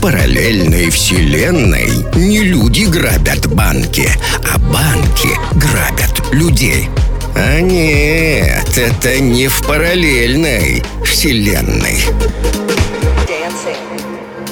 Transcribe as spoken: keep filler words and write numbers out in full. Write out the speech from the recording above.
параллельной вселенной не люди грабят банки, а банки грабят людей. А нет, это не в параллельной вселенной.